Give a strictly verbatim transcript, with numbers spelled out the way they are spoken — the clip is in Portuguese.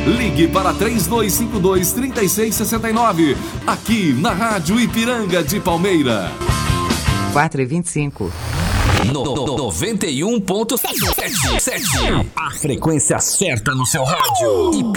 Ligue para três dois cinco dois, três seis seis nove. Aqui na Rádio Ipiranga de Palmeira. quatro e vinte e cinco. No, no, noventa e um ponto sete. A frequência certa no seu rádio.